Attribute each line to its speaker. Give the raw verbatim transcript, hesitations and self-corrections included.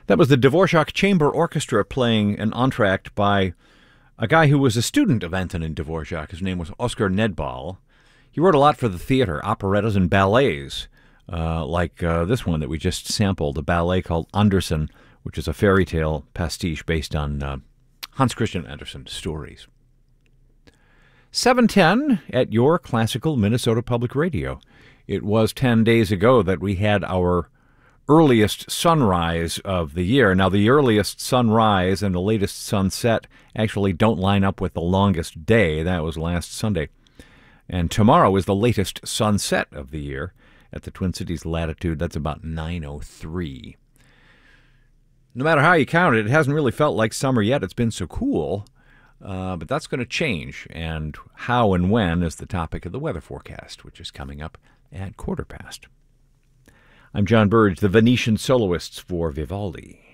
Speaker 1: That was the Dvorak Chamber Orchestra playing an entr'acte by a guy who was a student of Antonin Dvorak. His name was Oskar Nedbal. He wrote a lot for the theater, operettas and ballets, uh, like uh, this one that we just sampled, a ballet called Andersen, which is a fairy tale pastiche based on uh, Hans Christian Andersen stories. seven ten at your classical Minnesota Public Radio. It was ten days ago that we had our earliest sunrise of the year. Now, the earliest sunrise and the latest sunset actually don't line up with the longest day. That was last Sunday. And tomorrow is the latest sunset of the year at the Twin Cities latitude. That's about nine oh three. No matter how you count it, it hasn't really felt like summer yet. It's been so cool. Uh, but that's going to change. And how and when is the topic of the weather forecast, which is coming up at quarter past. I'm John Burge, the Venetian soloists for Vivaldi.